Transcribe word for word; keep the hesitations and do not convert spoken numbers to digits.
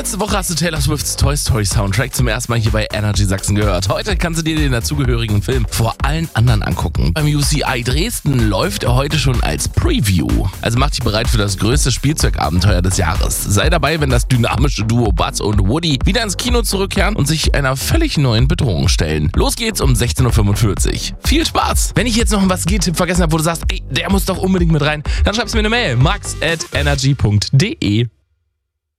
Vorletzte Woche hast du Taylor Swifts Toy Story Soundtrack zum ersten Mal hier bei Energy Sachsen gehört. Heute kannst du dir den dazugehörigen Film vor allen anderen angucken. Beim U C I Dresden läuft er heute schon als Preview. Also mach dich bereit für das größte Spielzeugabenteuer des Jahres. Sei dabei, wenn das dynamische Duo Buzz und Woody wieder ins Kino zurückkehren und sich einer völlig neuen Bedrohung stellen. Los geht's um sechzehn Uhr fünfundvierzig. Viel Spaß! Wenn ich jetzt noch einen Was-geht-Tipp vergessen habe, wo du sagst, ey, der muss doch unbedingt mit rein, dann schreib's mir eine Mail. max at energy punkt de